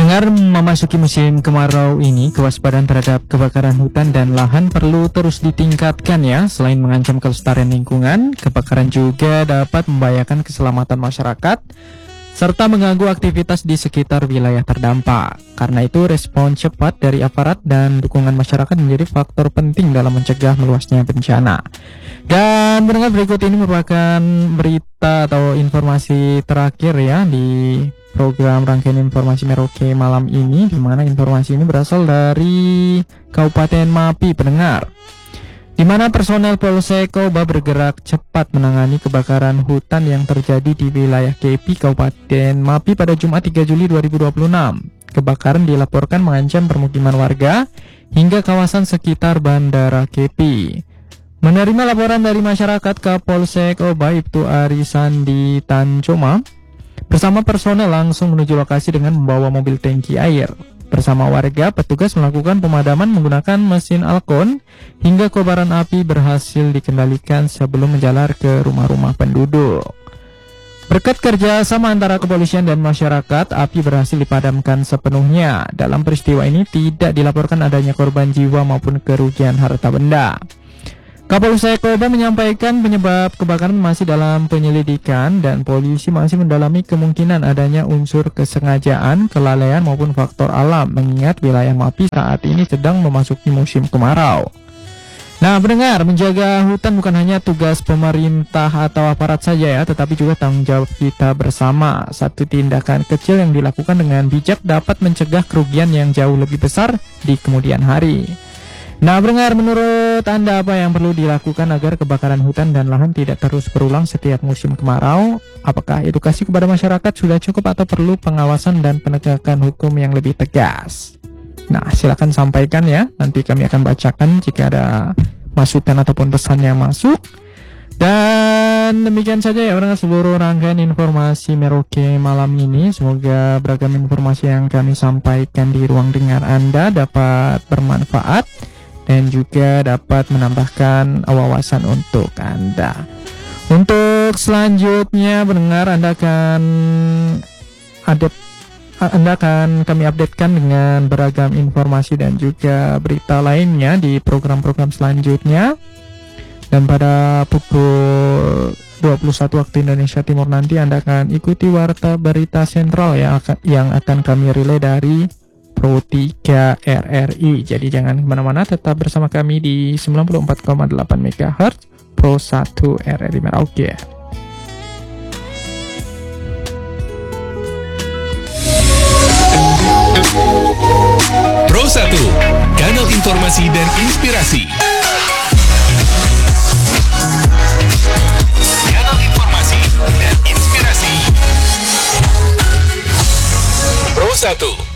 Pendengar, memasuki musim kemarau ini, kewaspadaan terhadap kebakaran hutan dan lahan perlu terus ditingkatkan ya. Selain mengancam kelestarian lingkungan, kebakaran juga dapat membahayakan keselamatan masyarakat serta mengganggu aktivitas di sekitar wilayah terdampak. Karena itu, respon cepat dari aparat dan dukungan masyarakat menjadi faktor penting dalam mencegah meluasnya bencana. Dan pendengar, berikut ini merupakan berita atau informasi terakhir ya di program rangkaian informasi Merauke malam ini, di mana informasi ini berasal dari Kabupaten Mapi, pendengar, di mana personel Polsek Koba bergerak cepat menangani kebakaran hutan yang terjadi di wilayah Kepi, Kabupaten Mapi pada Jumat 3 Juli 2026. Kebakaran dilaporkan mengancam permukiman warga hingga kawasan sekitar Bandara Kepi. Menerima laporan dari masyarakat, Kapolsek Koba Ibtu Arisandi Tancoma bersama personel langsung menuju lokasi dengan membawa mobil tangki air. Bersama warga, petugas melakukan pemadaman menggunakan mesin alkon hingga kobaran api berhasil dikendalikan sebelum menjalar ke rumah-rumah penduduk. Berkat kerjasama antara kepolisian dan masyarakat, api berhasil dipadamkan sepenuhnya. Dalam peristiwa ini tidak dilaporkan adanya korban jiwa maupun kerugian harta benda. Kapolsek Koba menyampaikan penyebab kebakaran masih dalam penyelidikan dan polisi masih mendalami kemungkinan adanya unsur kesengajaan, kelalaian maupun faktor alam, mengingat wilayah Mapi saat ini sedang memasuki musim kemarau. Nah, pendengar, menjaga hutan bukan hanya tugas pemerintah atau aparat saja ya, tetapi juga tanggung jawab kita bersama. Satu tindakan kecil yang dilakukan dengan bijak dapat mencegah kerugian yang jauh lebih besar di kemudian hari. Nah, pendengar, menurut Anda apa yang perlu dilakukan agar kebakaran hutan dan lahan tidak terus berulang setiap musim kemarau? Apakah edukasi kepada masyarakat sudah cukup atau perlu pengawasan dan penegakan hukum yang lebih tegas? Nah, silakan sampaikan ya. Nanti kami akan bacakan jika ada masukan ataupun pesan yang masuk. Dan demikian saja ya pendengar, seluruh rangkaian informasi Merauke malam ini. Semoga beragam informasi yang kami sampaikan di ruang dengar Anda dapat bermanfaat dan juga dapat menambahkan wawasan untuk Anda. Untuk selanjutnya, pendengar, Anda akan kami updatekan dengan beragam informasi dan juga berita lainnya di program-program selanjutnya. Dan pada pukul 21 waktu Indonesia Timur nanti Anda akan ikuti Warta Berita Sentral yang akan kami relay dari Pro 3 RRI. Jadi jangan kemana-mana, tetap bersama kami di 94,8 MHz Pro 1 RRI Merauke. Pro 1, kanal informasi dan inspirasi. Kanal informasi dan inspirasi. Pro 1.